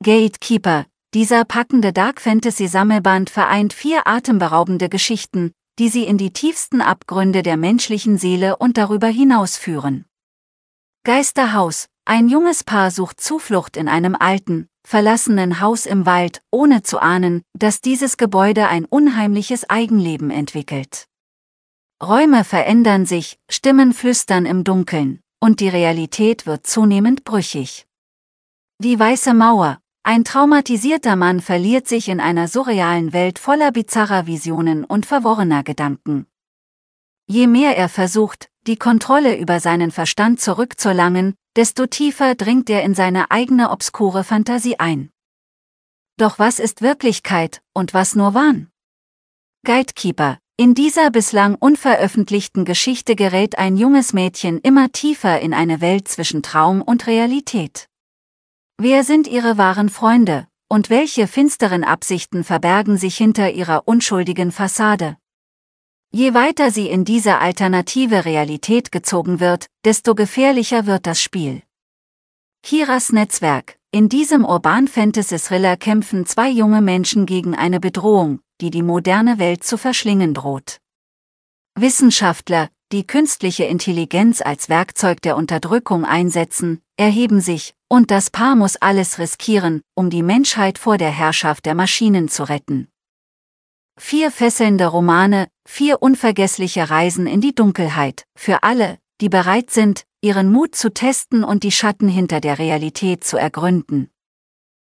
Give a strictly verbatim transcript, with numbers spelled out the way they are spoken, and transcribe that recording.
Gatekeeper. Dieser packende Dark-Fantasy-Sammelband vereint vier atemberaubende Geschichten, die sie in die tiefsten Abgründe der menschlichen Seele und darüber hinaus führen. Geisterhaus. Ein junges Paar sucht Zuflucht in einem alten, verlassenen Haus im Wald, ohne zu ahnen, dass dieses Gebäude ein unheimliches Eigenleben entwickelt. Räume verändern sich, Stimmen flüstern im Dunkeln, und die Realität wird zunehmend brüchig. Die Weiße Mauer. Ein traumatisierter Mann verliert sich in einer surrealen Welt voller bizarrer Visionen und verworrener Gedanken. Je mehr er versucht, die Kontrolle über seinen Verstand zurückzuerlangen, desto tiefer dringt er in seine eigene obskure Fantasie ein. Doch was ist Wirklichkeit und was nur Wahn? Gatekeeper. In dieser bislang unveröffentlichten Geschichte gerät ein junges Mädchen immer tiefer in eine Welt zwischen Traum und Realität. Wer sind ihre wahren Freunde, und welche finsteren Absichten verbergen sich hinter ihrer unschuldigen Fassade? Je weiter sie in diese alternative Realität gezogen wird, desto gefährlicher wird das Spiel. Kiras Netzwerk. In diesem Urban-Fantasy-Thriller kämpfen zwei junge Menschen gegen eine Bedrohung, die die moderne Welt zu verschlingen droht. Wissenschaftler, die künstliche Intelligenz als Werkzeug der Unterdrückung einsetzen, erheben sich, und das Paar muss alles riskieren, um die Menschheit vor der Herrschaft der Maschinen zu retten. Vier fesselnde Romane, vier unvergessliche Reisen in die Dunkelheit, für alle, die bereit sind, ihren Mut zu testen und die Schatten hinter der Realität zu ergründen.